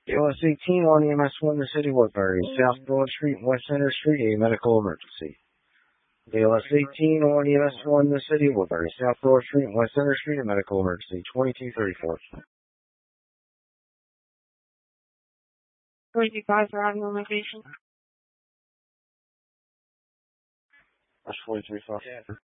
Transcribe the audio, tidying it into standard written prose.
ALS 18 on EMS 1 in the city of Woodbury, South Broad Street and West Center Street, a medical emergency. ALS 18 on EMS 1 in the city of Woodbury, South Broad Street and West Center Street, a medical emergency. 2234. 25 for audio location. That's 43 5.